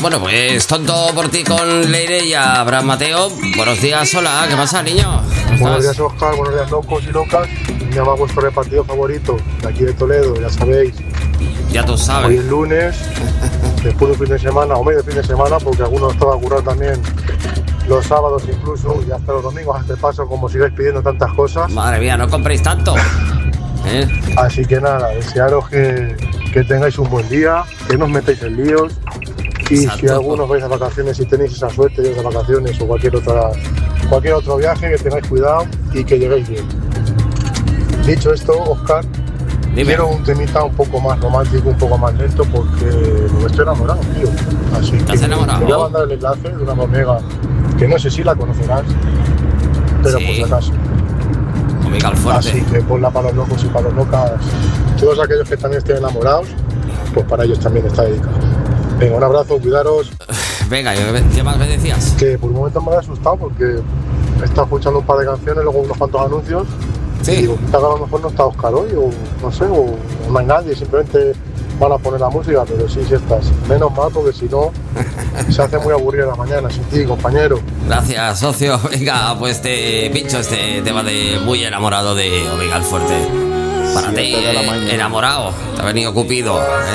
Bueno, pues tonto por ti con Leire y Abraham Mateo. Buenos días, hola, ¿qué pasa, niño? Buenos días, Oscar, buenos días, locos y locas. Me llama vuestro repartido favorito de aquí de Toledo, ya sabéis. Ya tú Hoy sabes. es lunes, después de un fin de semana, o medio fin de semana, porque algunos están a currar también los sábados incluso, y hasta los domingos a este paso, como sigáis pidiendo tantas cosas. Madre mía, no compréis tanto. Así que nada, desearos que tengáis un buen día, que no os metáis en líos. Y Exacto. si algunos vais a vacaciones y tenéis esa suerte de ir de vacaciones o cualquier otro viaje, que tengáis cuidado y que lleguéis bien. Dicho esto, Oscar, Dime. quiero un temita un poco más romántico, un poco más lento, porque me estoy enamorado, tío. Así que ¿Estás enamorado? te voy a mandar el enlace de una amiga que no sé si la conocerás, pero Sí. por si acaso. Omega al fuerte. Así que ponla para los locos y para los locas. Todos aquellos que también estén enamorados, pues para ellos también está dedicado. Venga, un abrazo, cuidaros. Venga, ¿qué más me decías? Que por un momento me he asustado porque he estado escuchando un par de canciones, luego unos cuantos anuncios. Y Sí. digo, quizá a lo mejor no está Oscar hoy, o no sé, o no hay nadie, simplemente van a poner la música, pero sí estás. Menos mal, porque si no, se hace muy aburrida la mañana sin ti, compañero. Gracias, socio. Venga, pues te pincho este tema de Muy enamorado de Omega al fuerte. Para ti, 7 de la mañana. enamorado. Te ha venido Cupido.